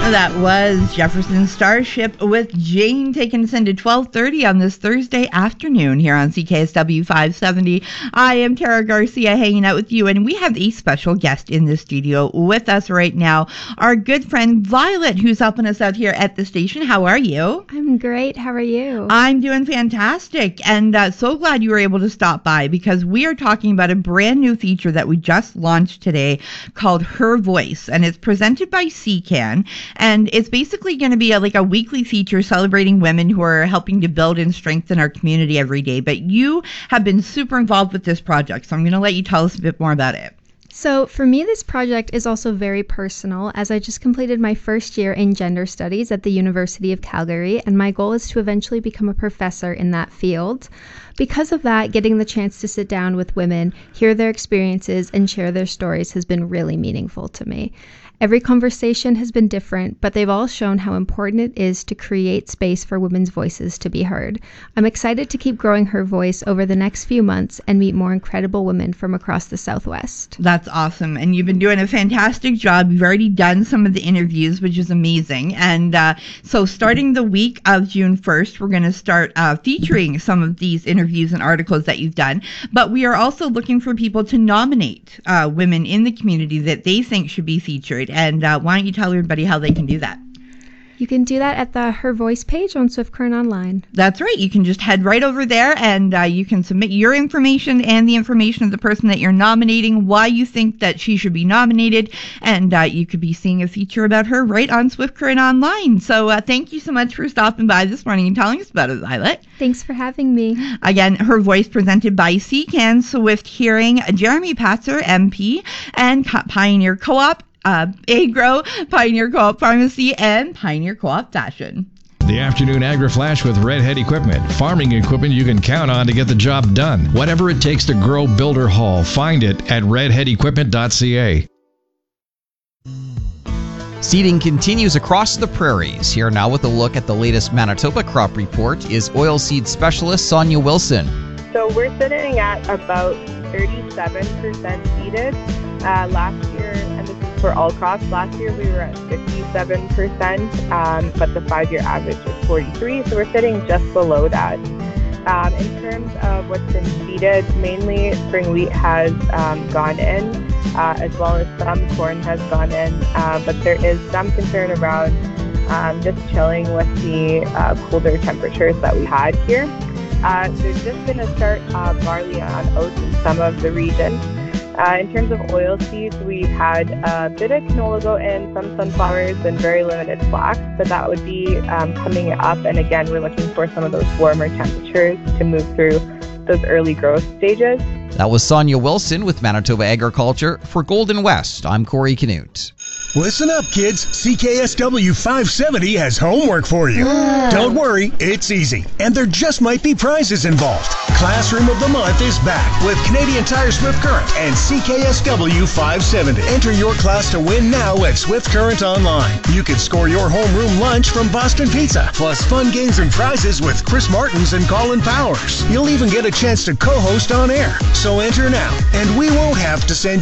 That was Jefferson Starship with Jane taking us into 12:30 on this Thursday afternoon here on CKSW 570. I am Tara Garcia hanging out with you, and we have a special guest in the studio with us right now, our good friend Violet, who's helping us out here at the station. How are you? I'm great. How are you? I'm doing fantastic, and so glad you were able to stop by because we are talking about a brand new feature that we just launched today called Her Voice, and it's presented by CCAN. And it's basically going to be a weekly feature celebrating women who are helping to build and strengthen our community every day. But you have been super involved with this project, so I'm going to let you tell us a bit more about it. So for me, this project is also very personal, as I just completed my first year in gender studies at the University of Calgary, and my goal is to eventually become a professor in that field. Because of that, getting the chance to sit down with women, hear their experiences, and share their stories has been really meaningful to me. Every conversation has been different, but they've all shown how important it is to create space for women's voices to be heard. I'm excited to keep growing Her Voice over the next few months and meet more incredible women from across the Southwest. That's awesome. And you've been doing a fantastic job. You've already done some of the interviews, which is amazing. And so starting the week of June 1st, we're going to start featuring some of these interviews and articles that you've done. But we are also looking for people to nominate women in the community that they think should be featured. And why don't you tell everybody how they can do that? You can do that at the Her Voice page on Swift Current Online. That's right. You can just head right over there and you can submit your information and the information of the person that you're nominating, why you think that she should be nominated, and you could be seeing a feature about her right on Swift Current Online. So thank you so much for stopping by this morning and telling us about it, Violet. Thanks for having me. Again, Her Voice presented by CCAN, Swift Hearing, Jeremy Patzer, MP, and Pioneer Co-op, Agro, Pioneer Co-op Pharmacy, and Pioneer Co-op Fashion. The afternoon Agri-Flash with Redhead Equipment. Farming equipment you can count on to get the job done. Whatever it takes to grow, build, or haul, find it at redheadequipment.ca. Seeding continues across the prairies. Here now with a look at the latest Manitoba crop report is oilseed specialist Sonia Wilson. So we're sitting at about 37% seeded last year, and this is for all crops. Last year we were at 57%, but the 5-year average is 43%, so we're sitting just below that. In terms of what's been seeded, mainly spring wheat has gone in, as well as some corn has gone in, but there is some concern around just chilling with the colder temperatures that we had here. There's just been a start of barley and oats in some of the regions. In terms of oil seeds, we've had a bit of canola go in, some sunflowers, and very limited flax, but that would be coming up. And again, we're looking for some of those warmer temperatures to move through those early growth stages. That was Sonia Wilson with Manitoba Agriculture. For Golden West, I'm Corey Canute. Listen up, kids. CKSW 570 has homework for you. Don't worry, it's easy. And there just might be prizes involved. Classroom of the Month is back with Canadian Tire Swift Current and CKSW 570. Enter your class to win now at Swift Current Online. You can score your homeroom lunch from Boston Pizza, plus fun games and prizes with Chris Martins and Colin Powers. You'll even get a chance to co-host on air. So enter now, and we won't have to send